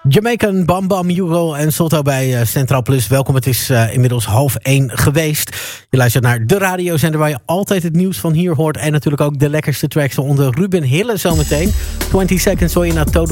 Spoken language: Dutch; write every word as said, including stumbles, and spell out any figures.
Jamaican, Bam Bam, Hugo en Sotto bij uh, Centraal Plus. Welkom, het is uh, inmiddels half één geweest. Je luistert naar de radiozender waar je altijd het nieuws van hier hoort. En natuurlijk ook de lekkerste tracks onder Ruben Hille zometeen. twintig seconds hoor je naar Total